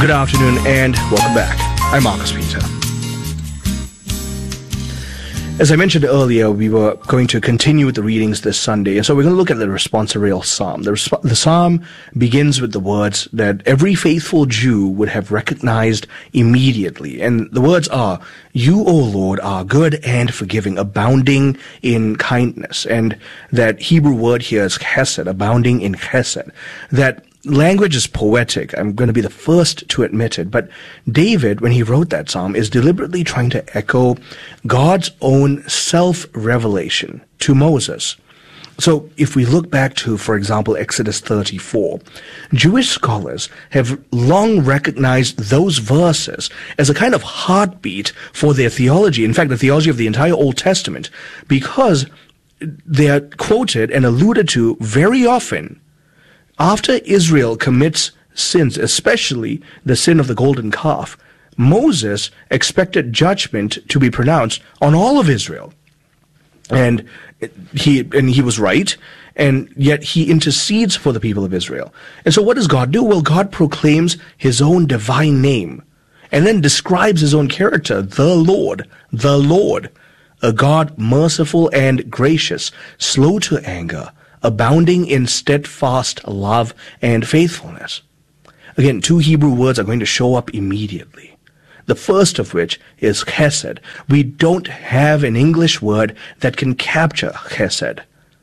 Good afternoon and welcome back. I'm Marcus Peter. As I mentioned earlier, we were going to continue with the readings this Sunday, and so we're going to look at the responsorial psalm. The psalm begins with the words that every faithful Jew would have recognized immediately, and the words are, "You, O Lord, are good and forgiving, abounding in kindness." And that Hebrew word here is chesed, abounding in chesed. That language is poetic. I'm going to be the first to admit it. But David, when he wrote that psalm, is deliberately trying to echo God's own self-revelation to Moses. So if we look back to, for example, Exodus 34, Jewish scholars have long recognized those verses as a kind of heartbeat for their theology. In fact, the theology of the entire Old Testament, because they are quoted and alluded to very often after Israel commits sins, especially the sin of the golden calf. Moses expected judgment to be pronounced on all of Israel. And he was right, and yet he intercedes for the people of Israel. And so what does God do? Well, God proclaims his own divine name, and then describes his own character, the Lord, a God merciful and gracious, slow to anger, abounding in steadfast love and faithfulness. Again, two Hebrew words are going to show up immediately. The first of which is chesed. We don't have an English word that can capture chesed.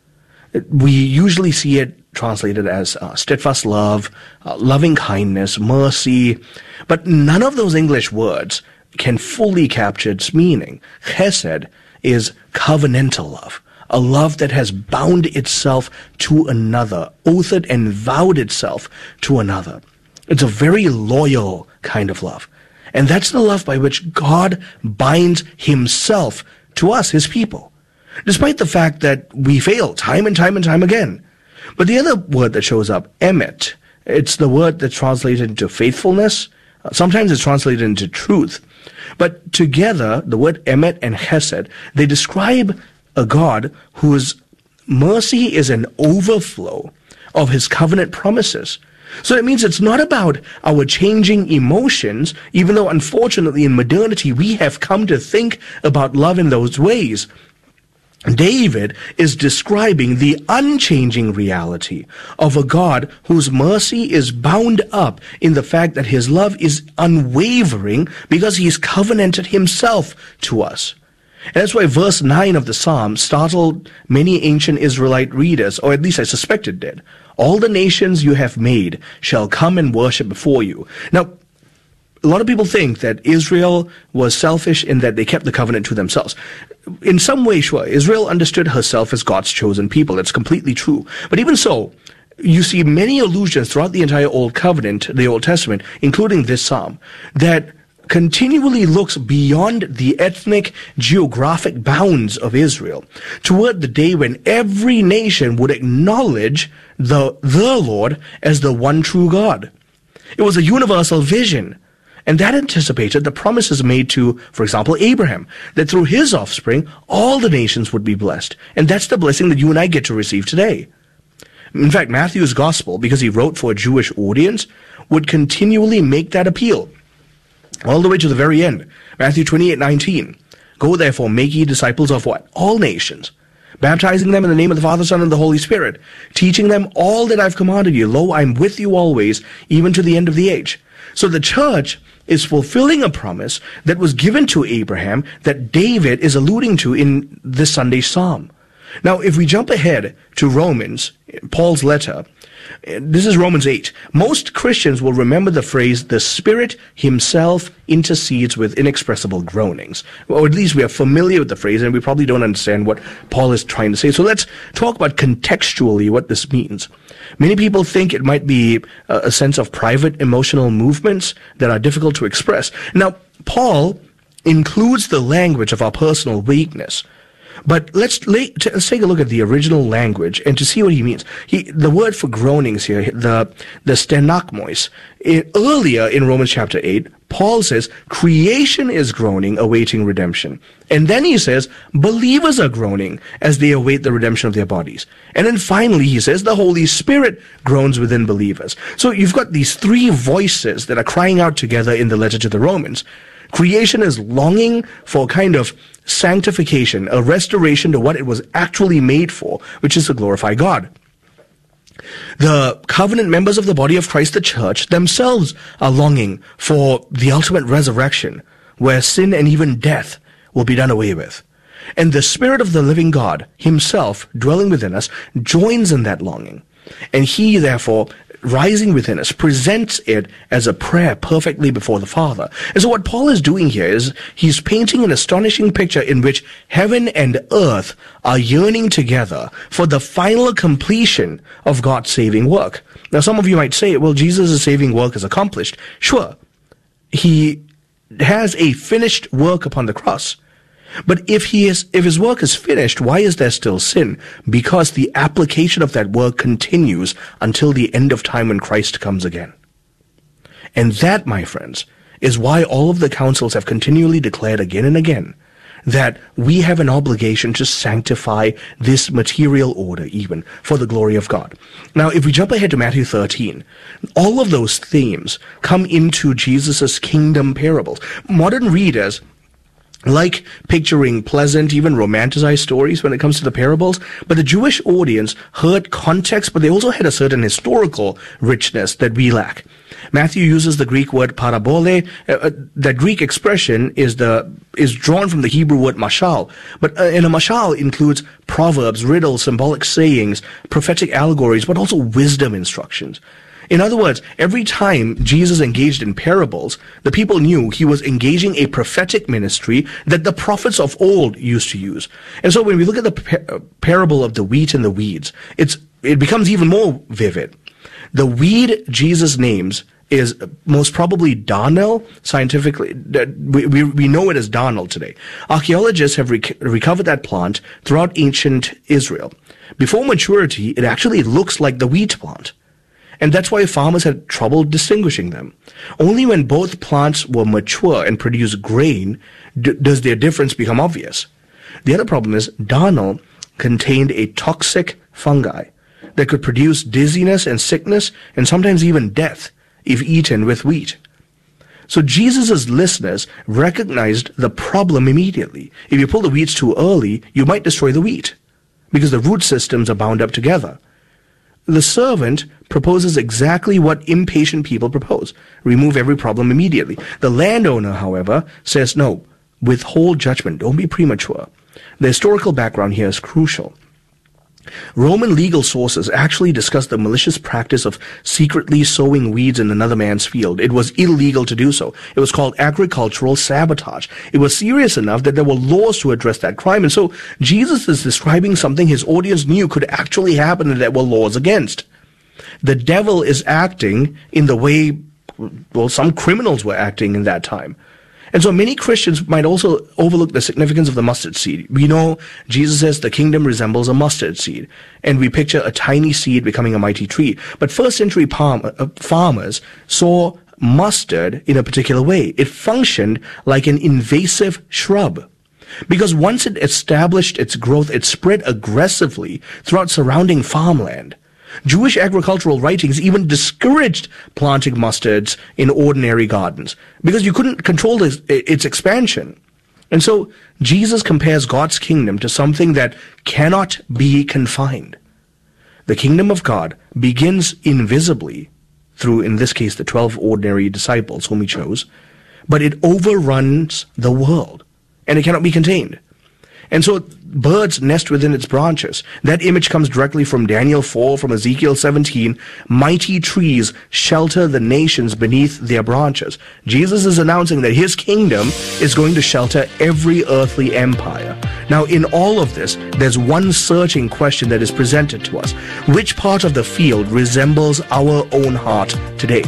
We usually see it translated as steadfast love, loving kindness, mercy, but none of those English words can fully capture its meaning. Chesed is covenantal love. A love that has bound itself to another, oathed and vowed itself to another. It's a very loyal kind of love. And that's the love by which God binds himself to us, his people, despite the fact that we fail time and time and time again. But the other word that shows up, emet, it's the word that's translated into faithfulness. Sometimes it's translated into truth. But together, the word emet and chesed, they describe a God whose mercy is an overflow of his covenant promises. So it means it's not about our changing emotions, even though unfortunately in modernity we have come to think about love in those ways. David is describing the unchanging reality of a God whose mercy is bound up in the fact that his love is unwavering because he's covenanted himself to us. And that's why verse 9 of the Psalm startled many ancient Israelite readers, or at least I suspect it did. All the nations you have made shall come and worship before you. Now, a lot of people think that Israel was selfish in that they kept the covenant to themselves. In some way, sure, Israel understood herself as God's chosen people. That's completely true. But even so, you see many allusions throughout the entire Old Covenant, the Old Testament, including this Psalm, that continually looks beyond the ethnic, geographic bounds of Israel toward the day when every nation would acknowledge the Lord as the one true God. It was a universal vision, and that anticipated the promises made to, for example, Abraham, that through his offspring, all the nations would be blessed. And that's the blessing that you and I get to receive today. In fact, Matthew's gospel, because he wrote for a Jewish audience, would continually make that appeal. All the way to the very end. Matthew 28:19. Go therefore, make ye disciples of what? All nations, baptizing them in the name of the Father, Son, and the Holy Spirit, teaching them all that I've commanded you. Lo, I'm with you always, even to the end of the age. So the church is fulfilling a promise that was given to Abraham that David is alluding to in this Sunday psalm. Now, if we jump ahead to Romans, Paul's letter, this is Romans 8. Most Christians will remember the phrase, the Spirit himself intercedes with inexpressible groanings. Or at least we are familiar with the phrase, and we probably don't understand what Paul is trying to say. So let's talk about contextually what this means. Many people think it might be a sense of private emotional movements that are difficult to express. Now, Paul includes the language of our personal weakness. But let's take a look at the original language and to see what he means. The word for groanings here, the stenakmois, earlier in Romans chapter 8, Paul says, creation is groaning, awaiting redemption. And then he says, believers are groaning as they await the redemption of their bodies. And then finally he says, the Holy Spirit groans within believers. So you've got these three voices that are crying out together in the letter to the Romans. Creation is longing for a kind of sanctification, a restoration to what it was actually made for, which is to glorify God. The covenant members of the body of Christ, the church, themselves are longing for the ultimate resurrection, where sin and even death will be done away with. And the Spirit of the living God himself, dwelling within us, joins in that longing. And he, therefore, rising within us, presents it as a prayer perfectly before the Father. And so what Paul is doing here is he's painting an astonishing picture in which heaven and earth are yearning together for the final completion of God's saving work. Now, some of you might say, well, Jesus' saving work is accomplished. Sure, he has a finished work upon the cross. But if his work is finished, why is there still sin? Because the application of that work continues until the end of time when Christ comes again. And that, my friends, is why all of the councils have continually declared again and again that we have an obligation to sanctify this material order even for the glory of God. Now, if we jump ahead to Matthew 13, all of those themes come into Jesus' kingdom parables. Modern readers like picturing pleasant, even romanticized stories when it comes to the parables, but the Jewish audience heard context, but they also had a certain historical richness that we lack. Matthew uses the Greek word parabole. That Greek expression is drawn from the Hebrew word mashal, but in a mashal includes proverbs, riddles, symbolic sayings, prophetic allegories, but also wisdom instructions. In other words, every time Jesus engaged in parables, the people knew he was engaging a prophetic ministry that the prophets of old used to use. And so when we look at the parable of the wheat and the weeds, it becomes even more vivid. The weed Jesus names is most probably darnel. Scientifically, we know it as darnel today. Archaeologists have recovered that plant throughout ancient Israel. Before maturity, it actually looks like the wheat plant. And that's why farmers had trouble distinguishing them. Only when both plants were mature and produce grain does their difference become obvious. The other problem is darnel contained a toxic fungi that could produce dizziness and sickness and sometimes even death if eaten with wheat. So Jesus' listeners recognized the problem immediately. If you pull the weeds too early, you might destroy the wheat because the root systems are bound up together. The servant proposes exactly what impatient people propose. Remove every problem immediately. The landowner, however, says, no, withhold judgment. Don't be premature. The historical background here is crucial. Roman legal sources actually discuss the malicious practice of secretly sowing weeds in another man's field. It was illegal to do so. It was called agricultural sabotage. It was serious enough that there were laws to address that crime. And so Jesus is describing something his audience knew could actually happen and there were laws against. The devil is acting in the way, well, some criminals were acting in that time. And so many Christians might also overlook the significance of the mustard seed. We know Jesus says the kingdom resembles a mustard seed, and we picture a tiny seed becoming a mighty tree. But first century farmers saw mustard in a particular way. It functioned like an invasive shrub. Because once it established its growth, it spread aggressively throughout surrounding farmland. Jewish agricultural writings even discouraged planting mustards in ordinary gardens because you couldn't control its expansion. And so Jesus compares God's kingdom to something that cannot be confined. The kingdom of God begins invisibly through, in this case, the 12 ordinary disciples whom he chose, but it overruns the world and it cannot be contained. And so birds nest within its branches. That image comes directly from Daniel 4, from Ezekiel 17. Mighty trees shelter the nations beneath their branches. Jesus is announcing that his kingdom is going to shelter every earthly empire. Now, in all of this, there's one searching question that is presented to us. Which part of the field resembles our own heart today?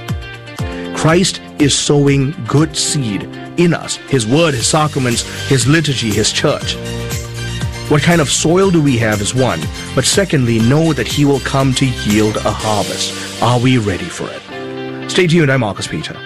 Christ is sowing good seed in us, his word, his sacraments, his liturgy, his church. What kind of soil do we have is one, but secondly, know that he will come to yield a harvest. Are we ready for it? Stay tuned, I'm Marcus Peter.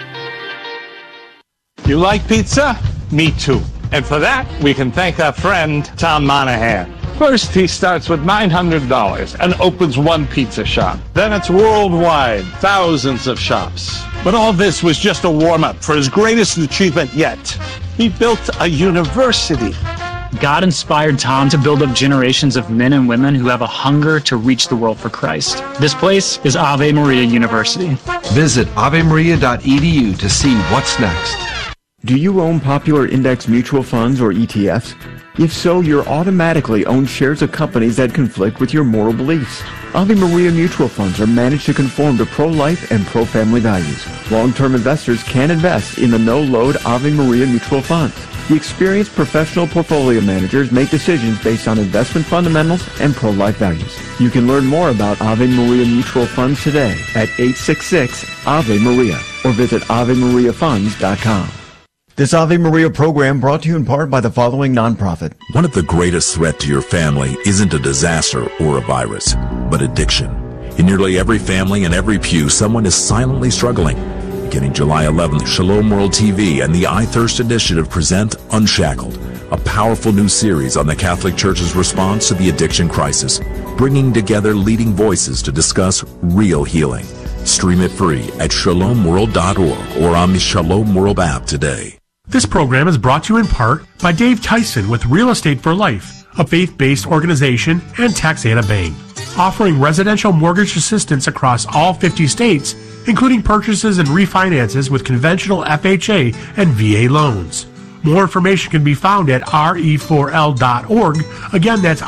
You like pizza? Me too. And for that, we can thank our friend, Tom Monahan. First, he starts with $900 and opens one pizza shop. Then it's worldwide, thousands of shops. But all this was just a warm-up for his greatest achievement yet. He built a university. God inspired Tom to build up generations of men and women who have a hunger to reach the world for Christ. This place is Ave Maria University. Visit avemaria.edu to see what's next. Do you own popular index mutual funds or ETFs? If so, you're automatically own shares of companies that conflict with your moral beliefs. Ave Maria mutual funds are managed to conform to pro-life and pro-family values. Long-term investors can invest in the no-load Ave Maria mutual funds. The experienced professional portfolio managers make decisions based on investment fundamentals and pro-life values. You can learn more about Ave Maria mutual funds today at 866-AVE-MARIA or visit AveMariaFunds.com. This Ave Maria program brought to you in part by the following nonprofit. One of the greatest threats to your family isn't a disaster or a virus, but addiction. In nearly every family and every pew, someone is silently struggling. Beginning July 11th, Shalom World TV and the I Thirst Initiative present Unshackled, a powerful new series on the Catholic Church's response to the addiction crisis, bringing together leading voices to discuss real healing. Stream it free at shalomworld.org or on the Shalom World app today. This program is brought to you in part by Dave Tyson with Real Estate for Life, a faith-based organization, and Taxana Bank, offering residential mortgage assistance across all 50 states, including purchases and refinances with conventional FHA and VA loans. More information can be found at re4l.org. Again, that's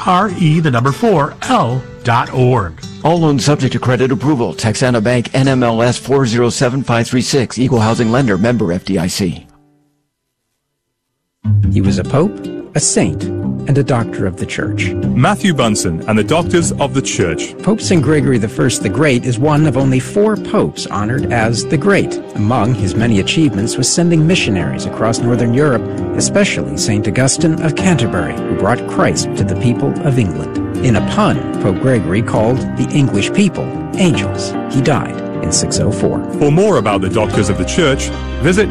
re4l.org. All loans subject to credit approval. Taxana Bank, NMLS 407536. Equal housing lender. Member FDIC. He was a pope, a saint, and a doctor of the Church. Matthew Bunson and the Doctors of the Church. Pope St. Gregory I the Great is one of only 4 popes honored as the Great. Among his many achievements was sending missionaries across Northern Europe, especially St. Augustine of Canterbury, who brought Christ to the people of England. In a pun, Pope Gregory called the English people angels. He died in 604. For more about the Doctors of the Church, visit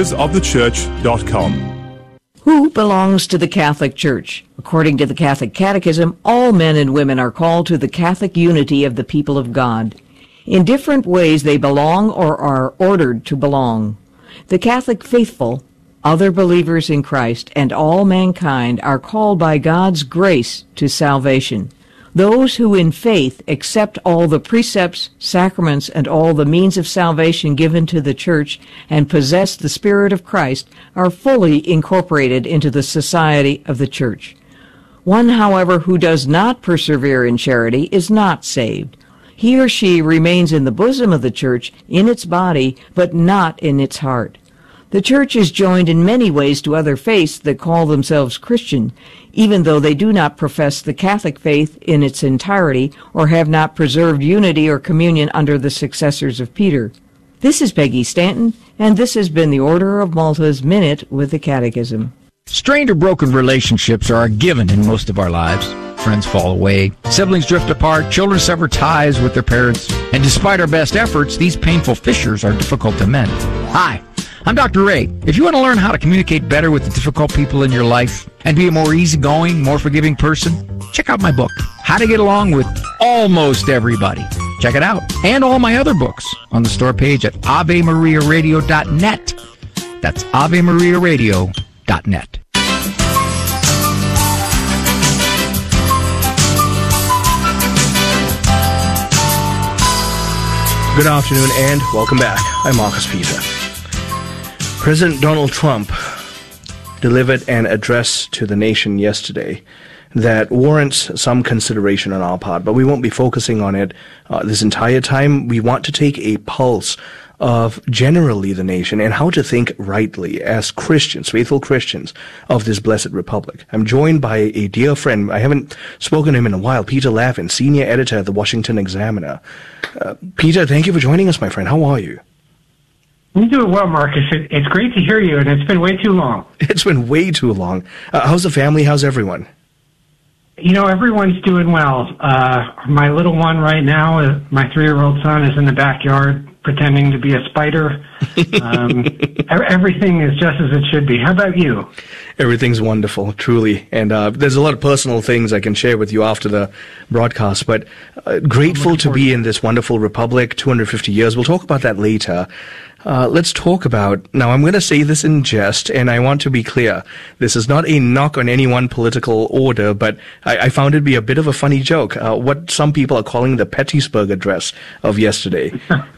doctorsofthechurch.com. Who belongs to the Catholic Church? According to the Catholic Catechism, all men and women are called to the Catholic unity of the people of God. In different ways they belong or are ordered to belong. The Catholic faithful, other believers in Christ, and all mankind are called by God's grace to salvation. Those who in faith accept all the precepts, sacraments, and all the means of salvation given to the Church and possess the Spirit of Christ are fully incorporated into the society of the Church. One, however, who does not persevere in charity is not saved. He or she remains in the bosom of the Church, in its body, but not in its heart. The Church is joined in many ways to other faiths that call themselves Christian, even though they do not profess the Catholic faith in its entirety or have not preserved unity or communion under the successors of Peter. This is Peggy Stanton, and this has been the Order of Malta's Minute with the Catechism. Strained or broken relationships are a given in most of our lives. Friends fall away, siblings drift apart, children sever ties with their parents, and despite our best efforts, these painful fissures are difficult to mend. Hi, I'm Dr. Ray. If you want to learn how to communicate better with the difficult people in your life and be a more easygoing, more forgiving person, check out my book, How to Get Along with Almost Everybody. Check it out. And all my other books on the store page at AveMariaRadio.net. That's AveMariaRadio.net. Good afternoon and welcome back. I'm Marcus Peter. President Donald Trump delivered an address to the nation yesterday that warrants some consideration on our part, but we won't be focusing on it this entire time. We want to take a pulse of generally the nation and how to think rightly as Christians, faithful Christians of this blessed republic. I'm joined by a dear friend. I haven't spoken to him in a while, Peter Laffin, senior editor at the Washington Examiner. Peter, thank you for joining us, my friend. How are you? I'm doing well, Marcus. It's great to hear you, and it's been way too long. It's been way too long. How's the family? How's everyone? Everyone's doing well. My little one right now, my 3-year-old son, is in the backyard pretending to be a spider. Everything is just as it should be. How about you? Everything's wonderful, truly. And there's a lot of personal things I can share with you after the broadcast, but grateful to be in this wonderful republic, 250 years. We'll talk about that later. Let's talk about, now I'm going to say this in jest, and I want to be clear. This is not a knock on any one political order, but I found it to be a bit of a funny joke. What some people are calling the Pettysburg Address of yesterday.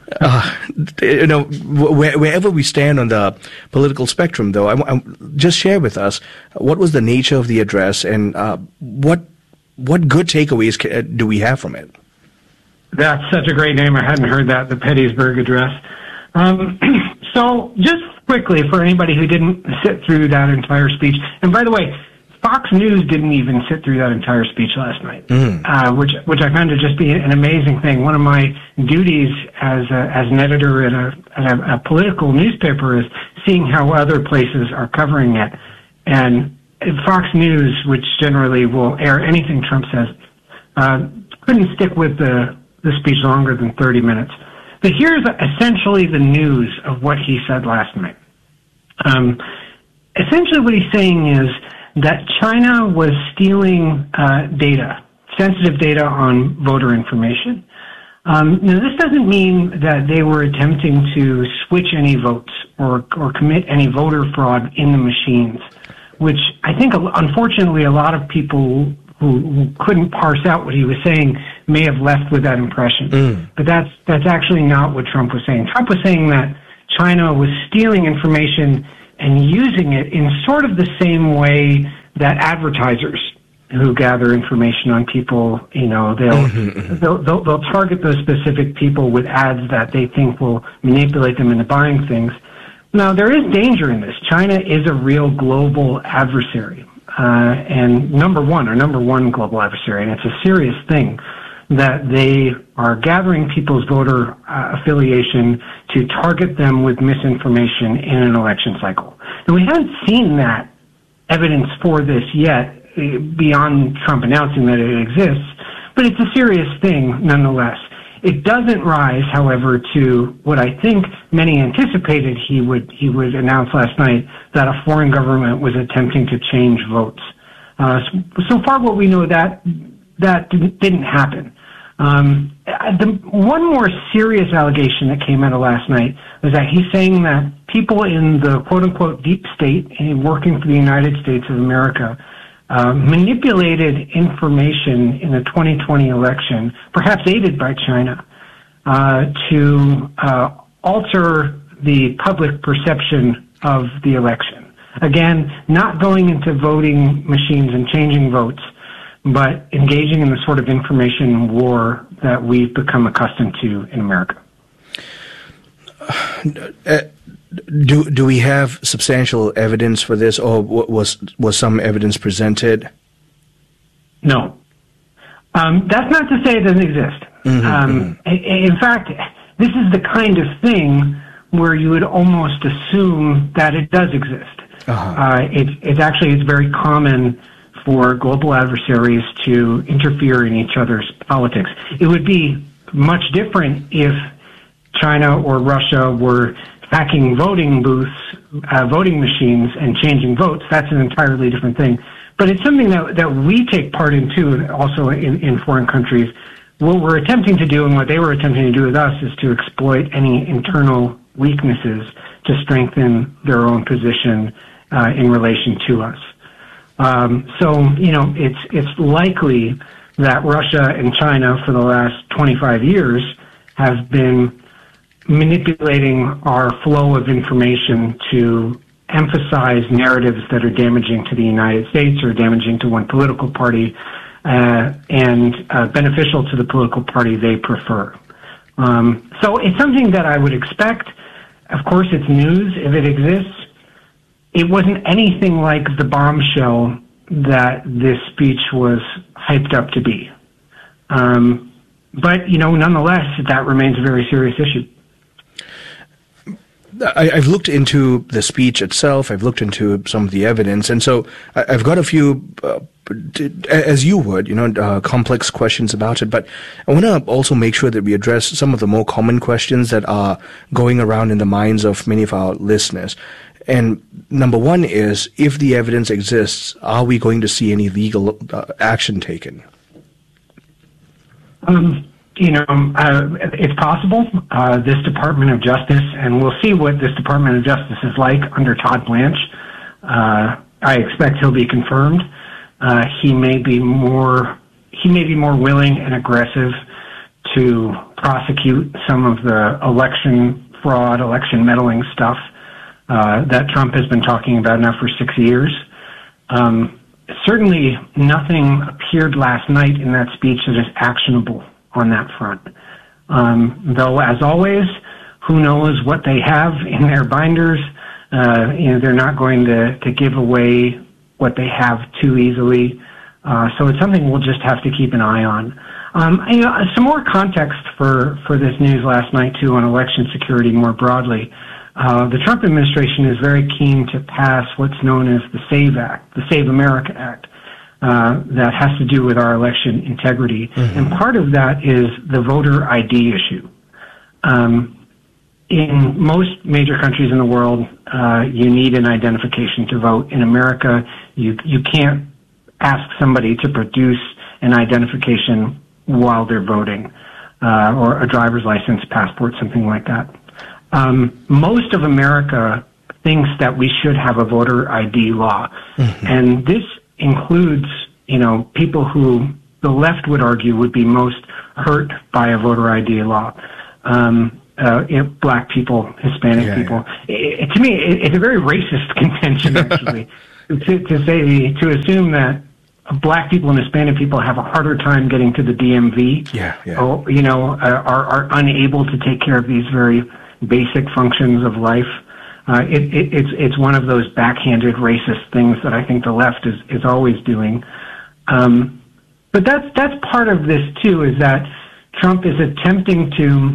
Wherever we stand on the political spectrum, though, I just share with us what was the nature of the address and what good takeaways do we have from it? That's such a great name. I hadn't heard that, the Pettysburg Address. So just quickly, for anybody who didn't sit through that entire speech, and by the way, Fox News didn't even sit through that entire speech last night, which I found to just be an amazing thing. One of my duties as an editor at a political newspaper is seeing how other places are covering it. And Fox News, which generally will air anything Trump says, couldn't stick with the speech longer than 30 minutes. But here's essentially the news of what he said last night. Essentially what he's saying is that China was stealing data, sensitive data on voter information. Now, this doesn't mean that they were attempting to switch any votes or commit any voter fraud in the machines, which I think, unfortunately, a lot of people who couldn't parse out what he was saying may have left with that impression. But that's actually not what Trump was saying. Trump was saying that China was stealing information and using it in sort of the same way that advertisers who gather information on people, they'll target those specific people with ads that they think will manipulate them into buying things. Now, there is danger in this. China is a real global adversary. And number one global adversary, and it's a serious thing that they are gathering people's voter affiliation to target them with misinformation in an election cycle. And we haven't seen that evidence for this yet, beyond Trump announcing that it exists, but it's a serious thing nonetheless. It doesn't rise, however, to what I think many anticipated he would announce last night, that a foreign government was attempting to change votes. So far, what we know that didn't happen. The one more serious allegation that came out of last night was that he's saying that people in the quote-unquote deep state working for the United States of America manipulated information in the 2020 election, perhaps aided by China, to alter the public perception of the election. Again, not going into voting machines and changing votes, but engaging in the sort of information war that we've become accustomed to in America. Do we have substantial evidence for this, or was some evidence presented? No. That's not to say it doesn't exist. In fact, this is the kind of thing where you would almost assume that it does exist. It's very common for global adversaries to interfere in each other's politics. It would be much different if China or Russia were hacking voting booths, voting machines, and changing votes. That's an entirely different thing. But it's something that we take part in, too, also in foreign countries. What we're attempting to do and what they were attempting to do with us is to exploit any internal weaknesses to strengthen their own position in relation to us. It's likely that Russia and China for the last 25 years have been manipulating our flow of information to emphasize narratives that are damaging to the United States or damaging to one political party and beneficial to the political party they prefer. So it's something that I would expect. Of course, it's news if it exists. It wasn't anything like the bombshell that this speech was hyped up to be. But, nonetheless, that remains a very serious issue. I've looked into the speech itself. I've looked into some of the evidence, and so I've got a few, as you would, complex questions about it. But I want to also make sure that we address some of the more common questions that are going around in the minds of many of our listeners. And number one is, if the evidence exists, are we going to see any legal action taken? It's possible. This Department of Justice, and we'll see what this Department of Justice is like under Todd Blanche. I expect he'll be confirmed. He may be more willing and aggressive to prosecute some of the election fraud, election meddling stuff that Trump has been talking about now for 6 years. Certainly nothing appeared last night in that speech that is actionable on that front. Though, as always, who knows what they have in their binders. They're not going to give away what they have too easily. So it's something we'll just have to keep an eye on. Some more context for this news last night, too, on election security more broadly. The Trump administration is very keen to pass what's known as the SAVE Act, the Save America Act, that has to do with our election integrity. Mm-hmm. And part of that is the voter ID issue. In most major countries in the world, you need an identification to vote. In America, you can't ask somebody to produce an identification while they're voting, or a driver's license, passport, something like that. Most of America thinks that we should have a voter ID law. Mm-hmm. And this includes, people who the left would argue would be most hurt by a voter ID law. Black people, Hispanic people. Yeah. To me, it's a very racist contention, actually, to assume that black people and Hispanic people have a harder time getting to the DMV. Are unable to take care of these very basic functions of life. It's one of those backhanded racist things that I think the left is always doing. But that's part of this too, is that Trump is attempting to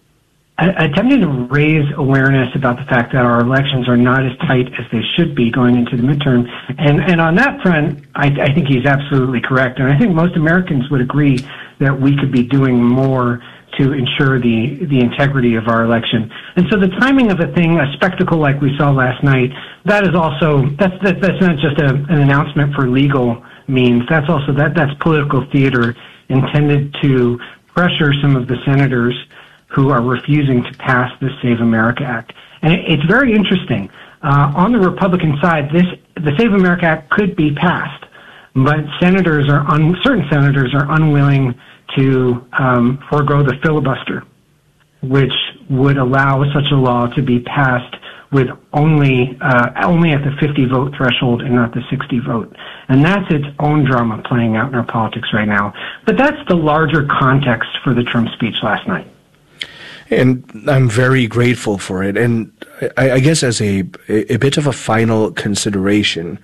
raise awareness about the fact that our elections are not as tight as they should be going into the midterm. And on that front, I think he's absolutely correct. And I think most Americans would agree that we could be doing more to ensure the integrity of our election. And so the timing of a spectacle like we saw last night, that is also, that's not just an announcement for legal means. That's also, that's political theater intended to pressure some of the senators who are refusing to pass the Save America Act. And it's very interesting. On the Republican side, the Save America Act could be passed, but certain senators are unwilling to forego the filibuster, which would allow such a law to be passed with only at the 50 vote threshold and not the 60 vote. And that's its own drama playing out in our politics right now. But that's the larger context for the Trump speech last night. And I'm very grateful for it. And I guess as a bit of a final consideration,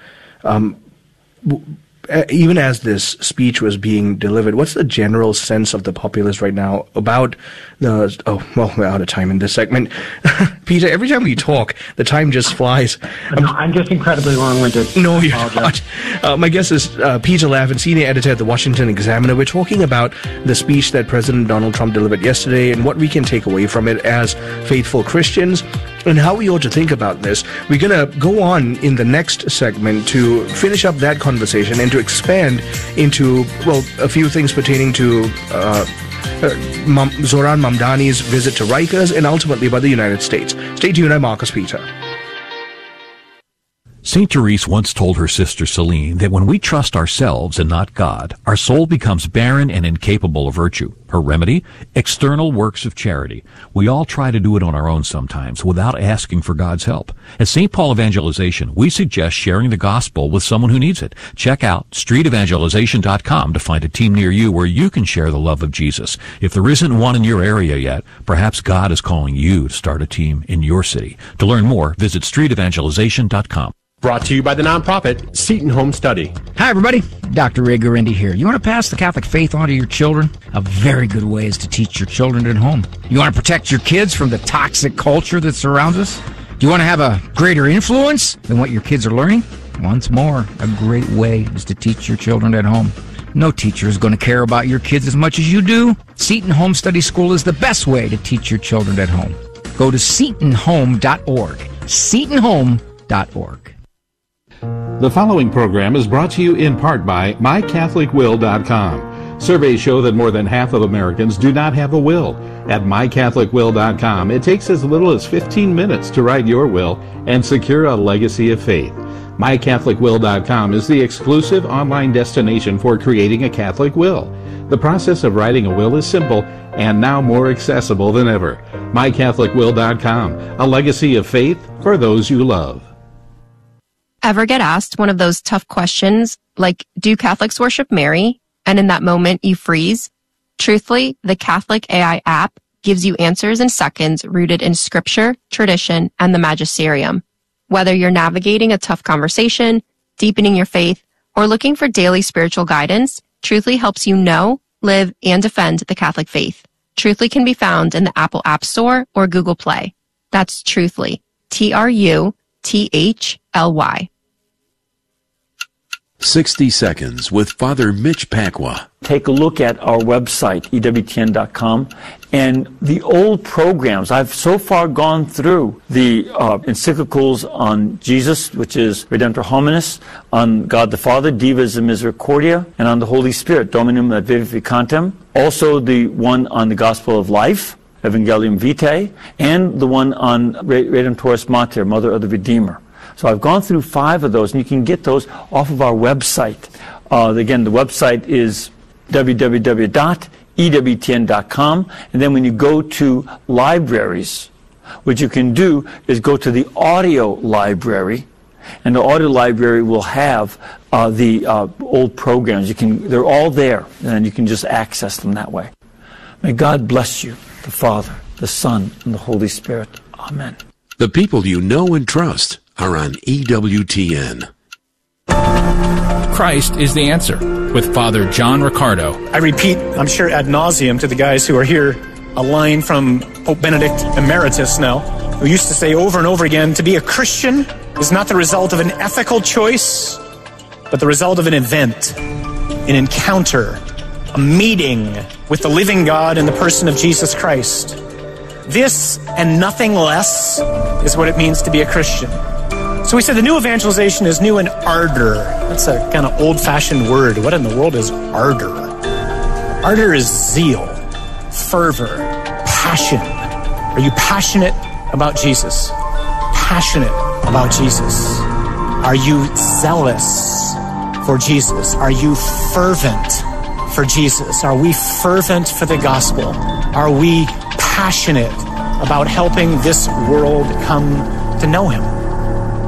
even as this speech was being delivered, what's the general sense of the populace right now about we're out of time in this segment. Peter, every time we talk, the time just flies. No, I'm just incredibly long-winded. No, you're not. My guest is Peter Lavin, senior editor at the Washington Examiner. We're talking about the speech that President Donald Trump delivered yesterday and what we can take away from it as faithful Christians and how we ought to think about this. We're going to go on in the next segment to finish up that conversation and to expand into, a few things pertaining to Zohran Mamdani's visit to Rikers and ultimately by the United States. Stay tuned. I'm Marcus Peter. St. Therese once told her sister Celine that when we trust ourselves and not God, our soul becomes barren and incapable of virtue. Her remedy? External works of charity. We all try to do it on our own sometimes without asking for God's help. At St. Paul Evangelization, we suggest sharing the gospel with someone who needs it. Check out streetevangelization.com to find a team near you where you can share the love of Jesus. If there isn't one in your area yet, perhaps God is calling you to start a team in your city. To learn more, visit streetevangelization.com. Brought to you by the nonprofit Seton Home Study. Hi, everybody. Dr. Ray Guarendi here. You want to pass the Catholic faith on to your children? A very good way is to teach your children at home. You want to protect your kids from the toxic culture that surrounds us? Do you want to have a greater influence than what your kids are learning? Once more, a great way is to teach your children at home. No teacher is going to care about your kids as much as you do. Seton Home Study School is the best way to teach your children at home. Go to setonhome.org. setonhome.org. The following program is brought to you in part by MyCatholicWill.com. Surveys show that more than half of Americans do not have a will. At MyCatholicWill.com, it takes as little as 15 minutes to write your will and secure a legacy of faith. MyCatholicWill.com is the exclusive online destination for creating a Catholic will. The process of writing a will is simple and now more accessible than ever. MyCatholicWill.com, a legacy of faith for those you love. Ever get asked one of those tough questions like, do Catholics worship Mary? And in that moment you freeze? Truthfully, the Catholic AI app gives you answers in seconds rooted in scripture, tradition, and the magisterium. Whether you're navigating a tough conversation, deepening your faith, or looking for daily spiritual guidance, Truthfully helps you know, live, and defend the Catholic faith. Truthfully can be found in the Apple App Store or Google Play. That's Truthfully. TRUTHLY. 60 Seconds with Father Mitch Pacwa. Take a look at our website, EWTN.com, and the old programs. I've so far gone through the encyclicals on Jesus, which is Redemptor Hominis, on God the Father, Divas and Misericordia, and on the Holy Spirit, Dominum et Vivificantem. Also the one on the Gospel of Life, Evangelium Vitae, and the one on Redemptoris Mater, Mother of the Redeemer. So I've gone through 5 of those, and you can get those off of our website. Again, the website is www.ewtn.com, and then when you go to libraries, what you can do is go to the audio library, and the audio library will have the old programs. They're all there, and you can just access them that way. May God bless you, the Father, the Son, and the Holy Spirit. Amen. The people you know and trust are on EWTN. Christ is the answer with Father John Riccardo. I repeat, I'm sure ad nauseum to the guys who are here, a line from Pope Benedict Emeritus now, who used to say over and over again, to be a Christian is not the result of an ethical choice, but the result of an event, an encounter, a meeting with the living God in the person of Jesus Christ. This and nothing less is what it means to be a Christian. So we said the new evangelization is new in ardor. That's a kind of old-fashioned word. What in the world is ardor? Ardor is zeal, fervor, passion. Are you passionate about Jesus? Passionate about Jesus. Are you zealous for Jesus? Are you fervent for Jesus? Are we fervent for the gospel? Are we passionate about helping this world come to know him?